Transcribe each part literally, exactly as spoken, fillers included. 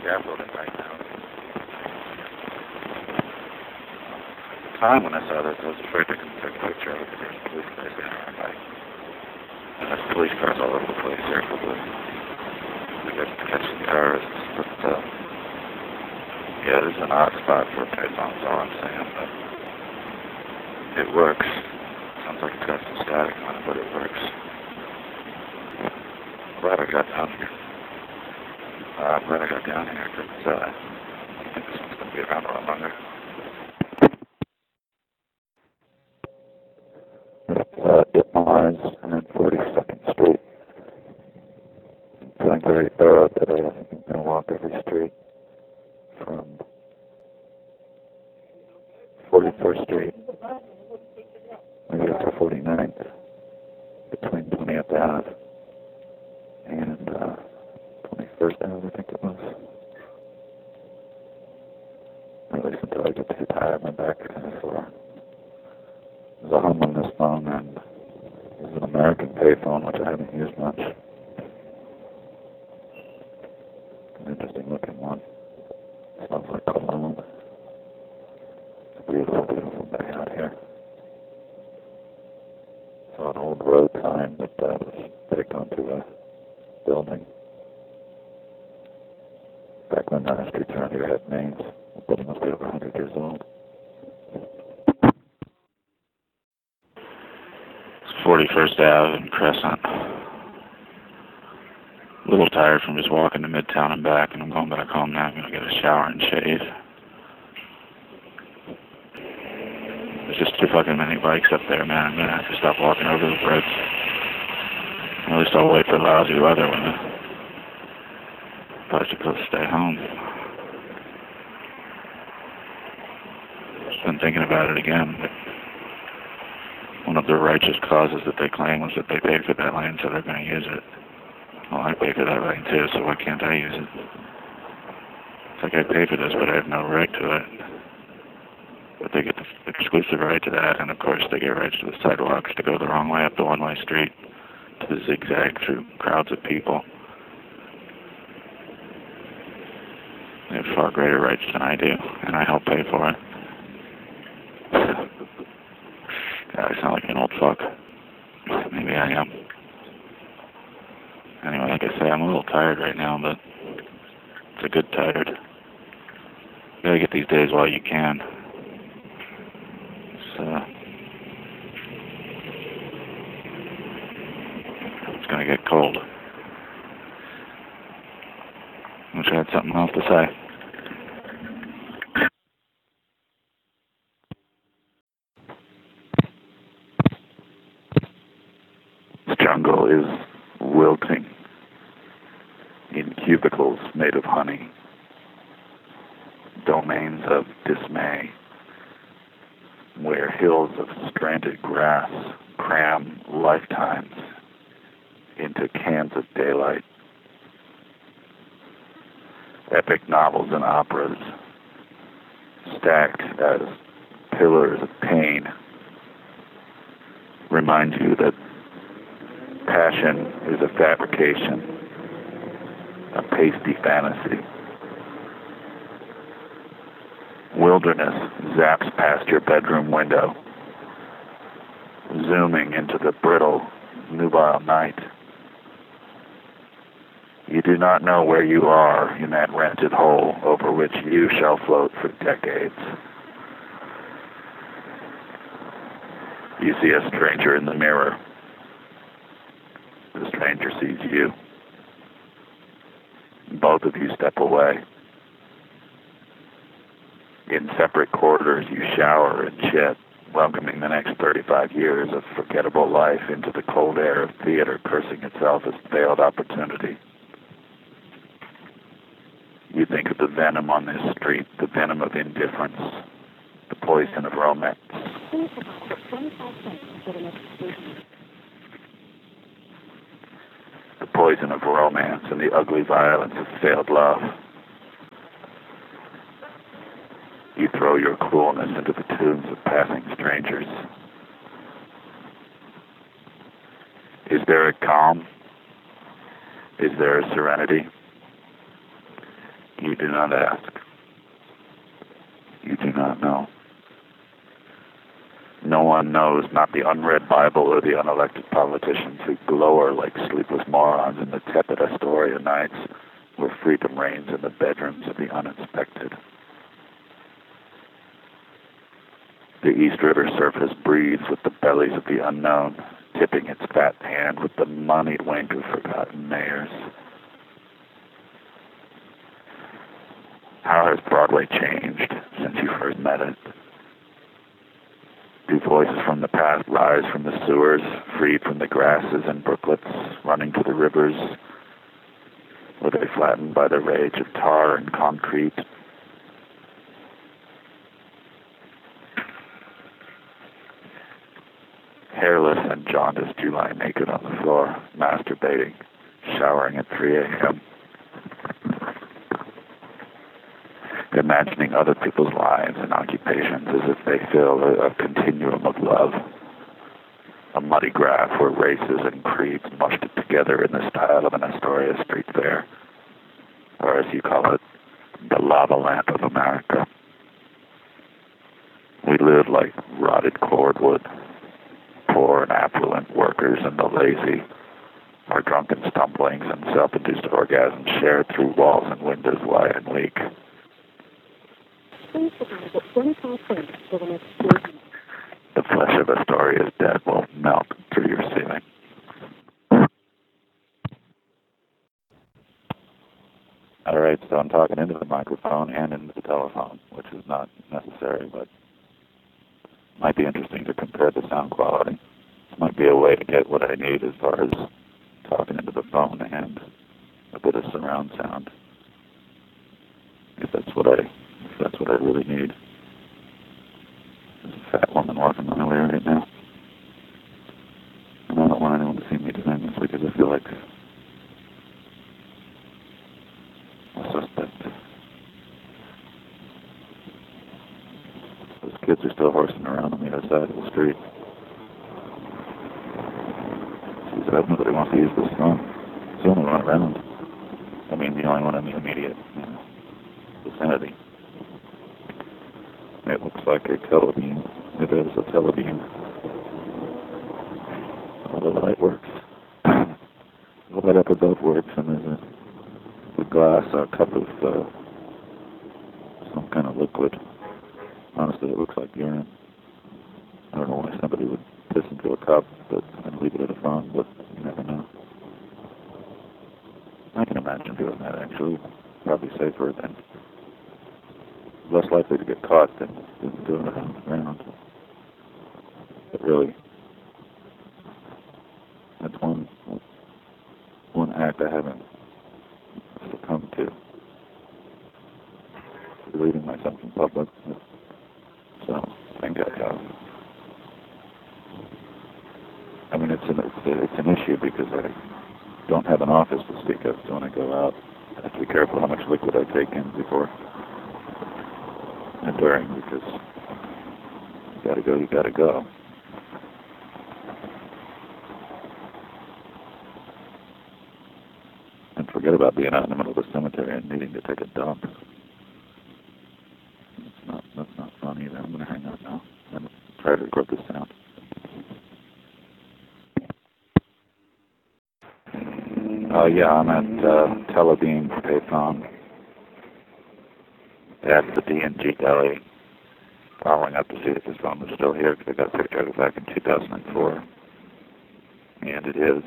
scaffolding right now. Time when I saw this, I was afraid to take a picture of it because there's police cars there. Like, and there's police cars all over the place there for the, I guess, to catch the terrorists. But, uh, yeah, this is an odd spot for a payphone, that's all I'm saying. But it works. Sounds like it's got some static on it, but it works. I'm glad I got down here. Uh, I'm glad I got down here because uh, I think this one's going to be around a lot longer. Uh, Dip Mars and forty-second Street. I'm feeling very thorough today. I think I'm going to walk every street from forty-first Street, maybe up to forty-ninth, between twentieth Ave and uh, twenty-first Ave, I think it was. At least until I get too tired, my back is kind of sore. There's a home on this phone, and there's an American payphone, which I haven't used much. An interesting looking one. Smells like cologne. It's a beautiful, beautiful day out here. Saw an old road sign that uh, was baked onto a building. Back when uh, streets around here had names, the building must be over one hundred years old. forty-first Ave and Crescent. A little tired from just walking to Midtown and back, and I'm going back home now. I'm going to get a shower and shave. There's just too fucking many bikes up there, man. I'm going to have to stop walking over the bridge. At least I'll wait for lousy weather when the bicycles stay home. Just been thinking about it again, but one of the righteous causes that they claim was that they paid for that lane, so they're going to use it. Well, I pay for that lane too, so why can't I use it? It's like I pay for this, but I have no right to it. But they get the exclusive right to that, and of course they get rights to the sidewalks to go the wrong way up the one-way street, to zigzag through crowds of people. They have far greater rights than I do, and I help pay for it. God, I sound like an old fuck. Maybe I am. Anyway, like I say, I'm a little tired right now, but it's a good tired. You gotta get these days while you can. It's, uh, it's gonna get cold. I wish I had something else to say. This jungle is wilting in cubicles made of honey, domains of dismay, where hills of stranded grass cram lifetimes into cans of daylight. Epic novels and operas stacked as pillars of pain remind you that passion is a fabrication, a pasty fantasy. Wilderness zaps past your bedroom window, zooming into the brittle, nubile night. You do not know where you are in that rented hole over which you shall float for decades. You see a stranger in the mirror. The stranger sees you. Both of you step away. In separate corridors, you shower and shit, welcoming the next thirty-five years of forgettable life into the cold air of theater cursing itself as failed opportunity. You think of the venom on this street, the venom of indifference, the poison of romance. The poison of romance and the ugly violence of failed love. You throw your coolness into the tombs of passing strangers. Is there a calm? Is there a serenity? You do not ask. You do not know. No one knows, not the unread Bible or the unelected politicians who glower like sleepless morons in the tepid Astoria nights where freedom reigns in the bedrooms of the uninspected. The East River surface breathes with the bellies of the unknown, tipping its fat hand with the moneyed wink of forgotten mayors. How has Broadway changed since you first met it? Do voices from the past rise from the sewers, freed from the grasses and brooklets, running to the rivers? Were they flattened by the rage of tar and concrete? Hairless and jaundiced, you lie naked on the floor, masturbating, showering at three a.m., imagining other people's lives and occupations as if they fill a, a continuum of love, a muddy graph where races and creeds mushed it together in the style of an Astoria street fair, or as you call it, the lava lamp of America. We live like rotted cordwood, poor and affluent workers and the lazy, our drunken stumblings and self-induced orgasms shared through walls and windows wide and weak. The flesh of Astoria's dead will melt through your ceiling. All right, so I'm talking into the microphone and into the telephone, which is not necessary, but might be interesting to compare the sound quality. Might be a way to get what I need as far as talking into the phone and a bit of surround sound, if that's what I, if that's what I really need. There's a fat woman walking my way right now, and I don't want anyone to see me doing this because I feel like a suspect. Those kids are still horsing around on the other side of the street. She said, nobody wants to use this phone. It's the only one around. I mean, the only one in the immediate, you know, vicinity. It looks like a telebeam. It is a telebeam. All the light works. The light up above works, and there's a, a glass, a cup of uh, some kind of liquid. Honestly, it looks like urine. I don't know why somebody would piss into a cup but and leave it at a phone, but you never know. I can imagine doing that, actually. Probably safer than, less likely to get caught than, than doing it on the ground. But really, that's one one act I haven't succumbed to. Deleting myself in public. So I think I have. I mean, it's an, it's, it's an issue because I don't have an office to speak of, so when I go out, I have to be careful how much liquid I take in before and during, because you gotta go, you gotta go. And forget about being out in the middle of the cemetery and needing to take a dump. That's not, that's not fun either. I'm gonna hang up now and try to record this sound. Oh uh, yeah, I'm at uh, Telebeam Payphone at the D and G Deli, following up to see if this phone was still here, because I got a picture of it back in two thousand four, and it is.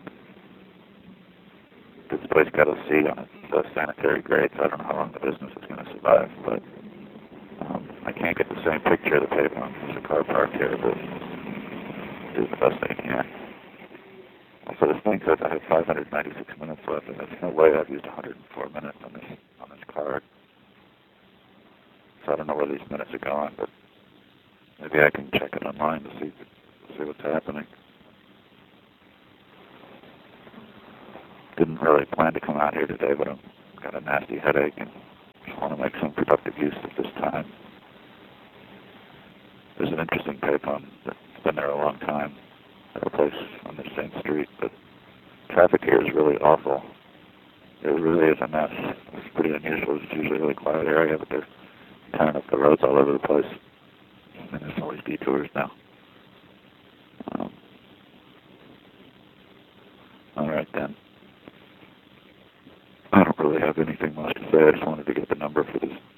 This place got a C on it, so sanitary grade, so I don't know how long the business is going to survive, but um, I can't get the same picture of the payphone. There's a car parked here, but do the best I can. So this thing says I have five hundred ninety-six minutes left, and there's no way I've used one hundred four minutes on this on this card. So I don't know where these minutes are going, but maybe I can check it online to see see what's happening. Didn't really plan to come out here today, but I've got a nasty headache and just want to make some productive use of this time. There's an interesting payphone that's been there a long time at a place on the same street, but traffic here is really awful. it really is a mess. It's pretty unusual. It's usually a really quiet area, but they're tearing up the roads all over the place. And there's always detours now. Um, all right, then. I don't really have anything much to say. I just wanted to get the number for this